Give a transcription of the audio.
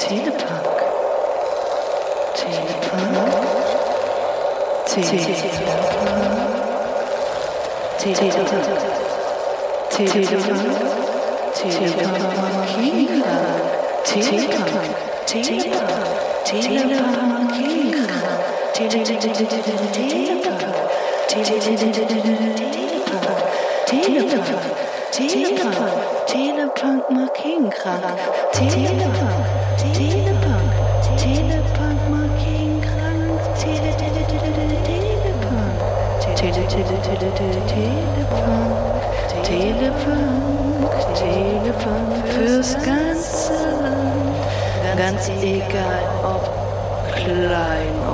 Telepunk. Telepunk Markenkrank. Telepunk fürs ganze Land, ganz egal ob klein